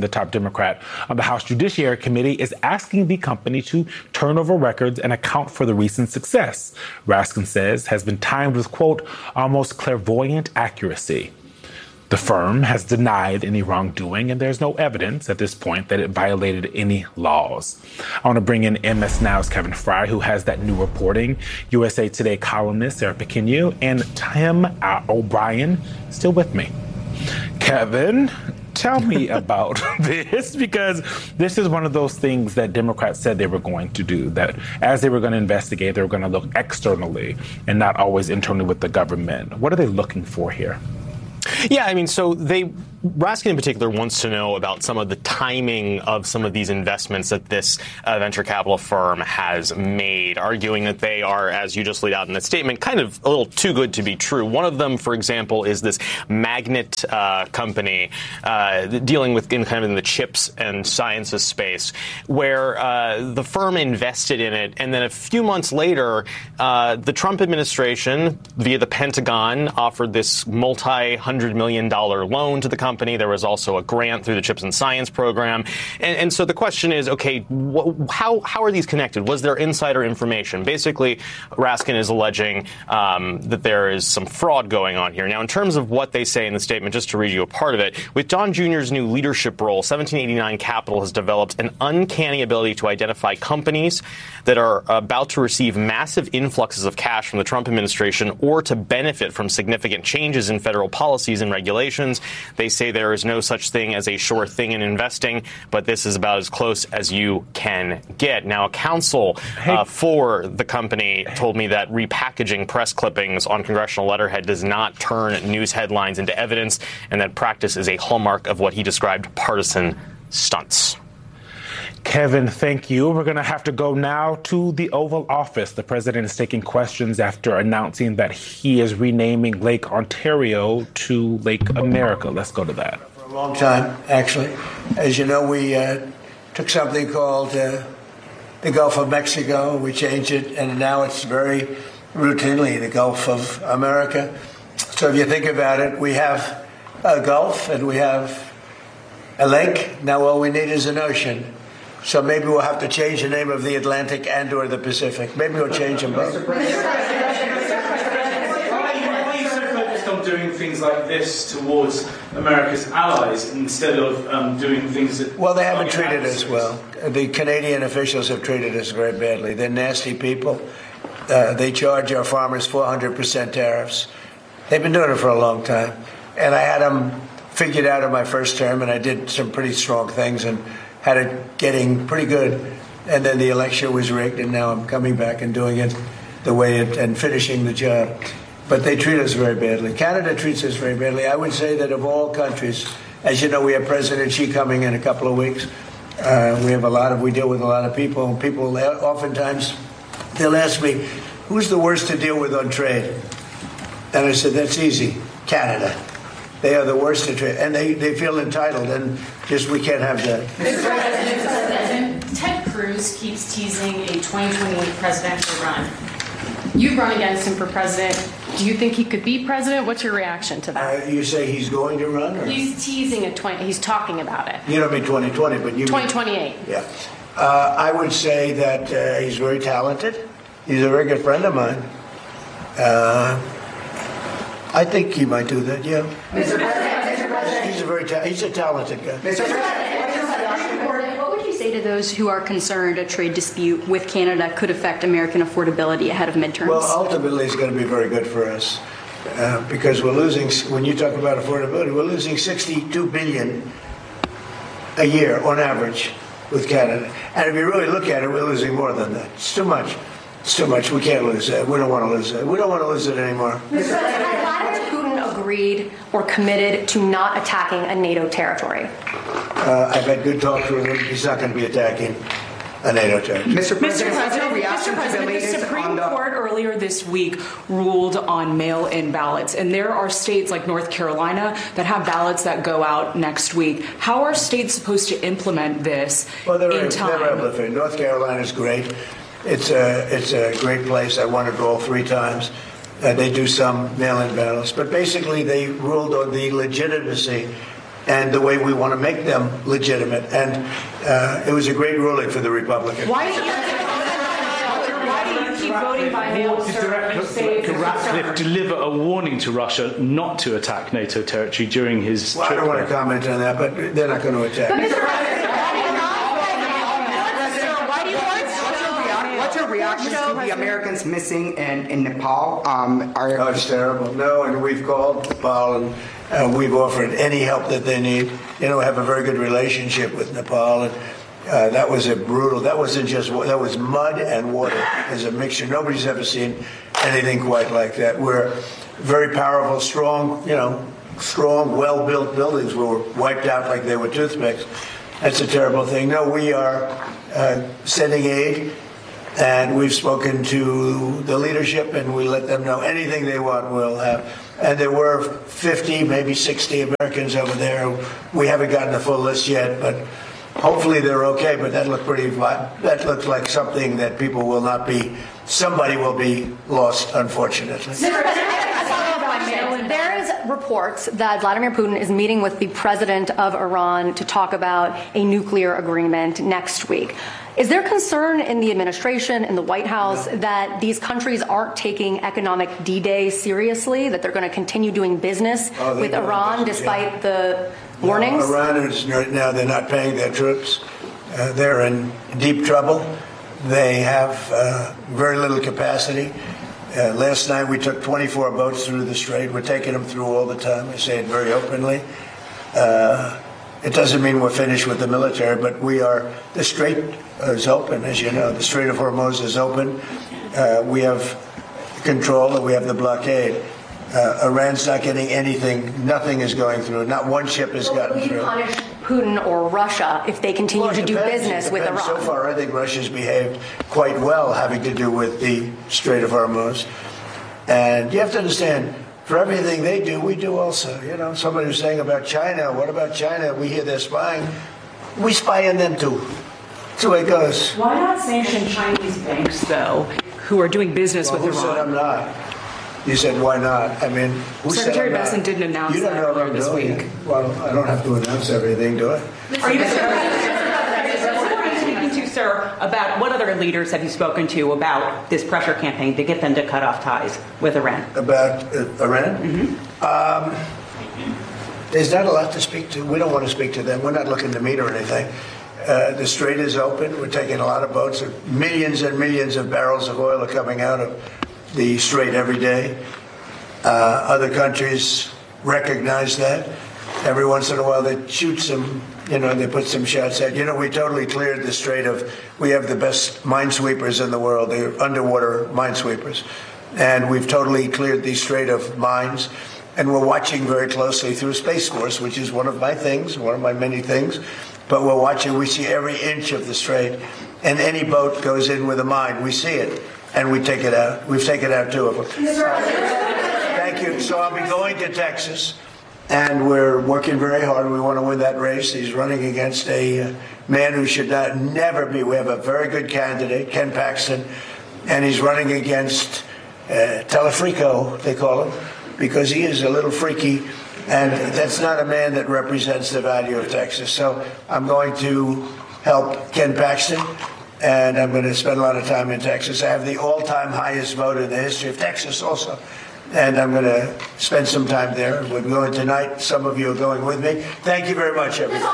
the top Democrat on the House Judiciary Committee, is asking the company to turn over records and account for the recent success Raskin says has been timed with, quote, almost clairvoyant accuracy. The firm has denied any wrongdoing, and there's no evidence at this point that it violated any laws. I want to bring in MS Now's Kevin Fry, who has that new reporting, USA Today columnist Sarah Pequeno, and Tim O'Brien still with me. Kevin, tell me about this, because this is one of those things that Democrats said they were going to do, that as they were going to investigate, they were going to look externally and not always internally with the government. What are they looking for here? Yeah, I mean, so Raskin in particular wants to know about some of the timing of some of these investments that this venture capital firm has made, arguing that they are, as you just laid out in that statement, kind of a little too good to be true. One of them, for example, is this Magnet company dealing with in the chips and sciences space, where the firm invested in it, and then a few months later, the Trump administration, via the Pentagon, offered this multi-$100 million loan to the company. There was also a grant through the Chips and Science program. And so the question is, okay, how are these connected? Was there insider information? Basically, Raskin is alleging that there is some fraud going on here. Now, in terms of what they say in the statement, just to read you a part of it, with Don Jr.'s new leadership role, 1789 Capital has developed an uncanny ability to identify companies that are about to receive massive influxes of cash from the Trump administration or to benefit from significant changes in federal policies and regulations. They say there is no such thing as a sure thing in investing, but this is about as close as you can get. Now, a counsel for the company told me that repackaging press clippings on congressional letterhead does not turn news headlines into evidence, and that practice is a hallmark of what he described partisan stunts. Kevin, thank you. We're going to have to go now to the Oval Office. The president is taking questions after announcing that he is renaming Lake Ontario to Lake America. Let's go to that. For a long time, actually. As you know, we took something called the Gulf of Mexico. We changed it, and now it's very routinely the Gulf of America. So if you think about it, we have a Gulf and we have a lake. Now all we need is an ocean. So maybe we'll have to change the name of the Atlantic and or the Pacific. Maybe we'll change them both. Why are you so focused on doing things like this towards America's allies instead of doing things that... Well, they haven't treated us well. The Canadian officials have treated us very badly. They're nasty people. They charge our farmers 400% tariffs. They've been doing it for a long time. And I had them figured out in my first term, and I did some pretty strong things and had it getting pretty good, and then the election was rigged, and now I'm coming back and doing it the way it and finishing the job. But they treat us very badly. Canada treats us very badly. I would say that of all countries, as you know, we have President Xi coming in a couple of weeks. We deal with a lot of people, and people oftentimes they'll ask me, "Who's the worst to deal with on trade?" And I said, "That's easy, Canada." They are the worst to trade, and they feel entitled, and just we can't have that. Mr. President, Ted Cruz keeps teasing a 2028 presidential run. You run against him for president. Do you think he could be president? What's your reaction to that? You say he's going to run? Or? He's teasing he's talking about it. You don't mean 2020, but you 2028. Yeah. I would say that he's very talented. He's a very good friend of mine. I think he might do that, yeah. Mr. President. He's a talented guy. Mr. President, what would you say to those who are concerned a trade dispute with Canada could affect American affordability ahead of midterms? Well, ultimately, it's going to be very good for us because we're losing. When you talk about affordability, we're losing $62 billion a year on average with Canada. And if you really look at it, we're losing more than that. It's too much. It's too much. We can't lose that. We don't want to lose it. We don't want to lose it anymore. Has Putin agreed or committed to not attacking a NATO territory? I've had good talks with him. He's not going to be attacking a NATO territory. Mr. President, the Supreme Court earlier this week ruled on mail-in ballots, and there are states like North Carolina that have ballots that go out next week. How are states supposed to implement this in time? North Carolina is great. It's a great place. I want to go all 3 times. They do some mail-in ballots, but basically they ruled on the legitimacy and the way we want to make them legitimate. And it was a great ruling for the Republicans. Why do you keep voting by mail, sir? Could Ratcliffe deliver a warning to Russia not to attack NATO territory during his trip? I don't want to comment on that, but they're not going to attack. What's your reaction to the Americans missing in Nepal? It's terrible. No, and we've called Nepal and we've offered any help that they need. We have a very good relationship with Nepal, and that was that wasn't just, that was mud and water as a mixture. Nobody's ever seen anything quite like that. We're very powerful, strong, well-built buildings were wiped out like they were toothpicks. That's a terrible thing. No, we are sending aid, and we've spoken to the leadership, and we let them know anything they want we'll have. And there were 50, maybe 60 Americans over there. We haven't gotten a full list yet, but hopefully they're okay. But that looked that looks like something that people will not be. Somebody will be lost, unfortunately. There is reports that Vladimir Putin is meeting with the president of Iran to talk about a nuclear agreement next week. Is there concern in the administration, in the White House, that these countries aren't taking economic D-Day seriously, that they're going to continue doing business with Iran despite the warnings? Iran is right now, they're not paying their troops. They're in deep trouble. They have very little capacity. Last night we took 24 boats through the strait. We're taking them through all the time. I say it very openly. It doesn't mean we're finished with the military, but the strait is open, as you know. The Strait of Hormuz is open. We have control and we have the blockade. Iran's not getting anything. Nothing is going through. Not one ship has gotten through. Will you punish Putin or Russia if they continue to do business with Iran? So far, I think Russia's behaved quite well having to do with the Strait of Hormuz. And you have to understand, for everything they do, we do also. Somebody was saying about China, what about China? We hear they're spying. We spy on them too. That's the way it goes. Why not sanction Chinese banks, though, who are doing business with Iran? Who said I'm not? You said, why not? I mean, Secretary Bessent didn't announce that earlier this week. Well, I don't have to announce everything, do I? Are you speaking to, sir, about what other leaders have you spoken to about this pressure campaign to get them to cut off ties with Iran? About Iran? Mm-hmm. There's not a lot to speak to. We don't want to speak to them. We're not looking to meet or anything. The strait is open. We're taking a lot of boats. Millions and millions of barrels of oil are coming out of the strait every day. Other countries recognize that. Every once in a while they shoot some, they put some shots out. We totally cleared the strait we have the best minesweepers in the world. They're underwater minesweepers. And we've totally cleared the strait of mines. And we're watching very closely through Space Force, which is one of my many things. But we're watching, we see every inch of the strait. And any boat goes in with a mine, we see it. And we take it out. We've taken out 2 of them. Thank you. So I'll be going to Texas, and we're working very hard. We want to win that race. He's running against a man who should never be. We have a very good candidate, Ken Paxton, and he's running against Telefrico, they call him, because he is a little freaky, and that's not a man that represents the value of Texas. So I'm going to help Ken Paxton. And I'm going to spend a lot of time in Texas. I have the all-time highest vote in the history of Texas also. And I'm going to spend some time there. We're going tonight. Some of you are going with me. Thank you very much, everybody.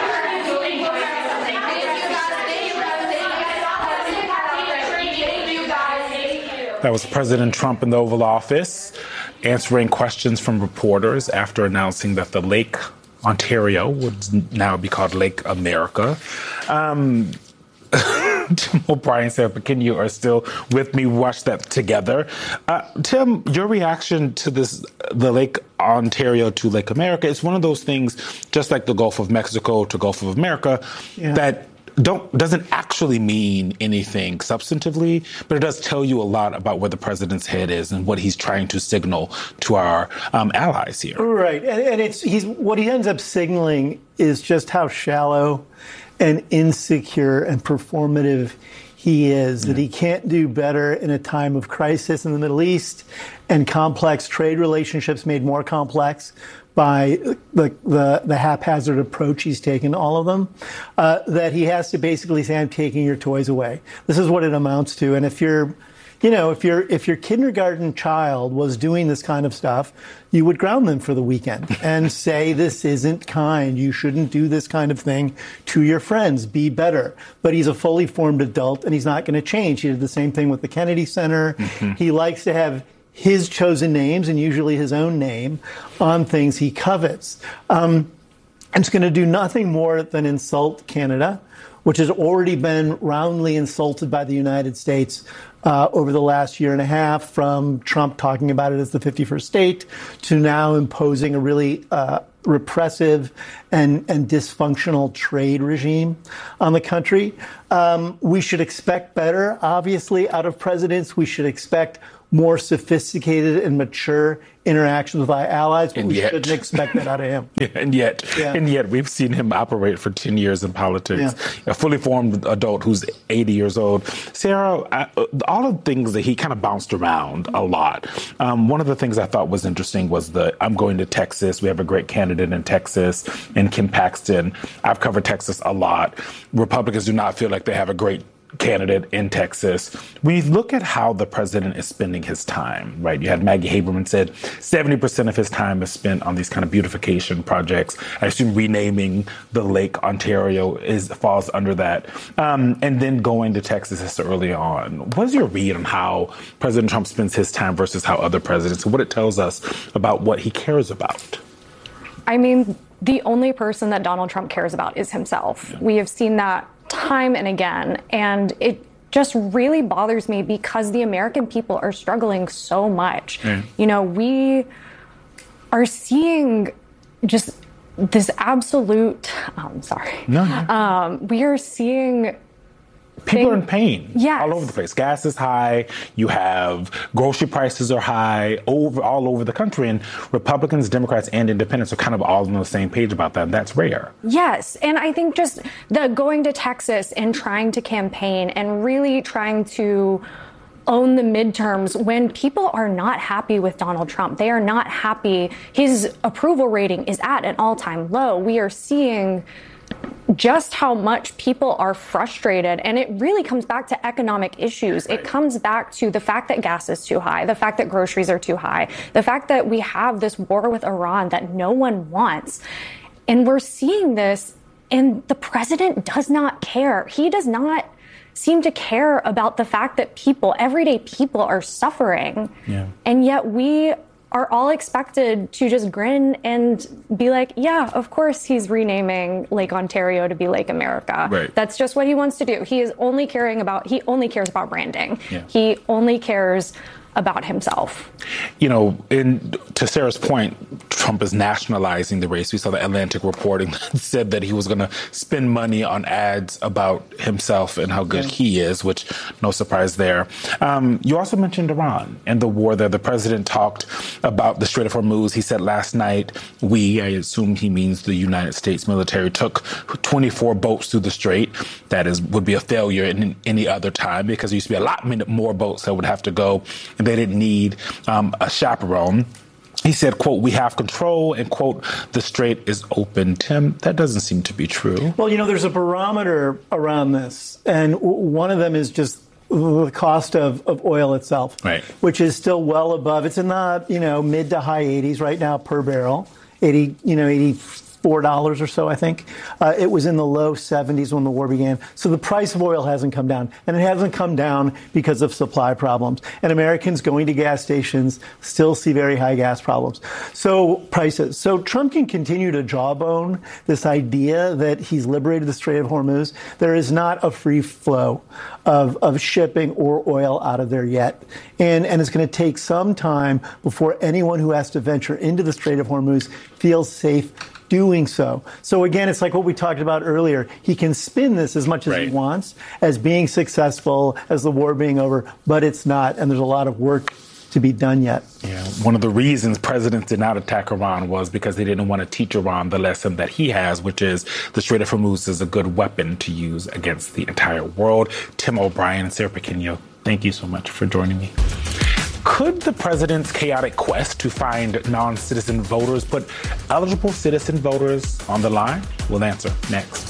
That was President Trump in the Oval Office answering questions from reporters after announcing that the Lake Ontario would now be called Lake America. Tim O'Brien, Sarah McKinney, you are still with me. We watched that together. Tim, your reaction to the Lake Ontario to Lake America, is one of those things, just like the Gulf of Mexico to Gulf of America, that doesn't actually mean anything substantively, but it does tell you a lot about where the president's head is and what he's trying to signal to our allies here. Right, and what he ends up signaling is just how shallow and insecure and performative he is, that he can't do better in a time of crisis in the Middle East and complex trade relationships made more complex by the haphazard approach he's taken to all of them, that he has to basically say, I'm taking your toys away. This is what it amounts to. And if your kindergarten child was doing this kind of stuff, you would ground them for the weekend and say, this isn't kind. You shouldn't do this kind of thing to your friends. Be better. But he's a fully formed adult, and he's not going to change. He did the same thing with the Kennedy Center. Mm-hmm. He likes to have his chosen names, and usually his own name, on things he covets. And it's going to do nothing more than insult Canada, which has already been roundly insulted by the United States over the last year and a half, from Trump talking about it as the 51st state to now imposing a really repressive and dysfunctional trade regime on the country. We should expect better, obviously, out of presidents. We should expect more sophisticated and mature interactions with our allies, but we shouldn't expect that out of him. And yet we've seen him operate for 10 years in politics, a fully formed adult who's 80 years old. Sarah, all of the things that he kind of bounced around a lot. One of the things I thought was interesting was I'm going to Texas. We have a great candidate in Texas, and Ken Paxton. I've covered Texas a lot. Republicans do not feel like they have a great candidate in Texas. We look at how the president is spending his time, right? You had Maggie Haberman said 70% of his time is spent on these kind of beautification projects. I assume renaming the Lake Ontario falls under that. And then going to Texas this early on. What is your read on how President Trump spends his time versus how other presidents, and what it tells us about what he cares about? I mean, the only person that Donald Trump cares about is himself. Yeah. We have seen that time and again, and it just really bothers me because the American people are struggling so much. Yeah. You know, we are seeing just this absolute, we are seeing people are in pain yes. all over the place. Gas is high. You have grocery prices are high all over the country. And Republicans, Democrats, and independents are kind of all on the same page about that. And that's rare. Yes. And I think just the going to Texas and trying to campaign and really trying to own the midterms when people are not happy with Donald Trump. They are not happy. His approval rating is at an all-time low. We are seeing just how much people are frustrated. And it really comes back to economic issues. Right. It comes back to the fact that gas is too high, the fact that groceries are too high, the fact that we have this war with Iran that no one wants. And we're seeing this, and the president does not care. He does not seem to care about the fact that everyday people are suffering. Yeah. And yet we are all expected to just grin and be like, yeah, of course he's renaming Lake Ontario to be Lake America. Right. That's just what he wants to do. He only cares about branding. Yeah. He only cares about himself. You know, to Sarah's point, Trump is nationalizing the race. We saw the Atlantic reporting that said that he was going to spend money on ads about himself and how good he is, which no surprise there. You also mentioned Iran and the war there. The president talked about the Strait of Hormuz. He said last night, I assume he means the United States military, took 24 boats through the strait. That would be a failure in any other time because there used to be a lot more boats that would have to go. They didn't need a chaperone. He said, quote, we have control, and, quote, the strait is open. Tim, that doesn't seem to be true. Well, there's a barometer around this, and one of them is just the cost of oil itself, right, which is still well above. It's in the, mid to high 80s right now per barrel, $84 or so, I think. It was in the low 70s when the war began. So the price of oil hasn't come down. And it hasn't come down because of supply problems. And Americans going to gas stations still see very high gas problems. So prices. So Trump can continue to jawbone this idea that he's liberated the Strait of Hormuz. There is not a free flow of shipping or oil out of there yet. And it's going to take some time before anyone who has to venture into the Strait of Hormuz feels safe doing so. So again, it's like what we talked about earlier. He can spin this as much as he wants as being successful, as the war being over, but it's not. And there's a lot of work to be done yet. Yeah. One of the reasons presidents did not attack Iran was because they didn't want to teach Iran the lesson that he has, which is the Strait of Hormuz is a good weapon to use against the entire world. Tim O'Brien and Sarah Pequeno, thank you so much for joining me. Could the president's chaotic quest to find non-citizen voters put eligible citizen voters on the line? We'll answer next.